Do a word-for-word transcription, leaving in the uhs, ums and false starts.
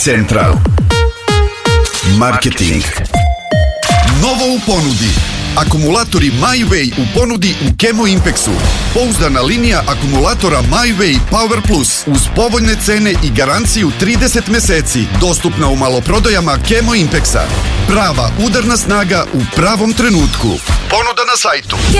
Central Marketing. Novo u ponudi. Akumulatori MyWay u ponudi u Chemo Impexu. Pouzdana linija akumulatora MyWay Power Plus uz povoljne cene i garanciju trideset meseci. Dostupna u maloprodajama Chemo Impexa. Prava udarna snaga u pravom trenutku. Ponuda na sajtu